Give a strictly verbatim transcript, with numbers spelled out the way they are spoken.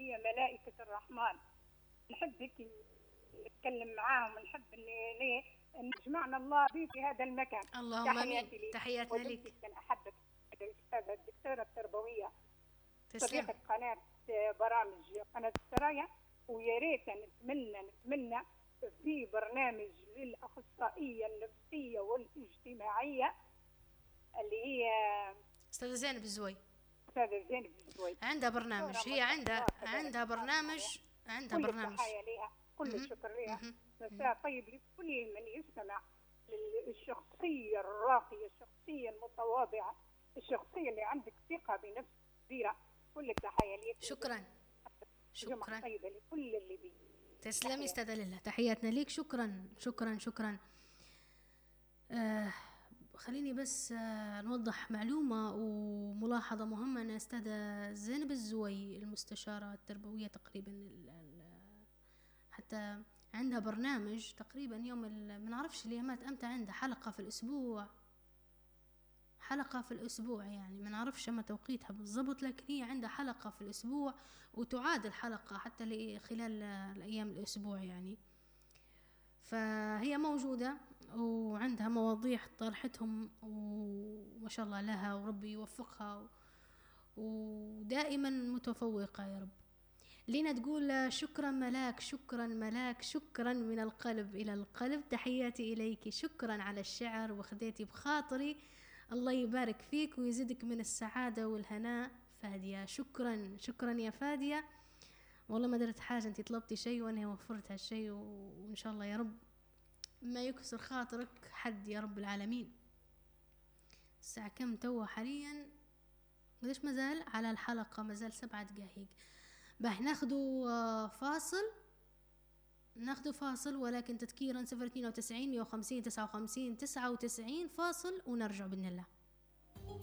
هي ملائكة الرحمن. نحب هيك نتكلم معاهم، ونحب ان ليه ان جمعنا الله به في هذا المكان. اللهم امين. تحياتي لي تحياتنا لك. وجدتي كان احبك الاستاذه الدكتوره التربويه تسلم. صديقه قناه برامج قناه السرايا. ويا ريت نتمنى نتمنى في برنامج للاخصائيه النفسيه والاجتماعيه اللي هي استاذه زينب الزوي. استاذه زينب الزوي عندها برنامج، هي عندها عندها برنامج عندها كل برنامج. التحايا لها، كل الشكر لها. مساء طيب لكل من يستمع، الشخصيه الراقيه، الشخصيه المتواضعه، الشخصيه اللي عندك ثقه بنفس كبيره. كل التحايا لك. شكرا. شكرا طيبه لكل اللي بي. تسلمي استاذه لله، تحياتنا ليك. شكرا شكرا شكرا. آه خليني بس آه نوضح معلومة وملاحظة مهمة. أن أستاذة زينب الزوي المستشارة التربوية تقريبا حتى عندها برنامج تقريبا يوم ما نعرفش اليومات أمتى، عندها حلقة في الأسبوع، حلقة في الأسبوع يعني ما نعرفش ما توقيتها بالضبط، لكن هي عندها حلقة في الأسبوع وتعاد الحلقة حتى خلال الأيام الأسبوع يعني. فهي موجودة وعندها مواضيع طرحتهم وما شاء الله لها، وربي يوفقها ودائما متفوقة يا رب. لينا تقول شكرا ملاك، شكرا ملاك، شكرا من القلب إلى القلب، تحياتي إليك، شكرا على الشعر وخديتي بخاطري، الله يبارك فيك ويزيدك من السعادة والهناء فادية. شكرا شكرا يا فادية، والله ما درت حاجة، انتي طلبتي شيء وانا وفرت هالشيء، وان شاء الله يا رب ما يكسر خاطرك حد يا رب العالمين. الساعة كم توا حاليا؟ قديش مازال على الحلقة؟ مازال سبعة دقائق. باح ناخدو فاصل، ناخدو فاصل ولكن تذكيرا صفر اثنين وتسعين مية وخمسين تسعة وخمسين تسعة وتسعين، فاصل ونرجع بإذن الله.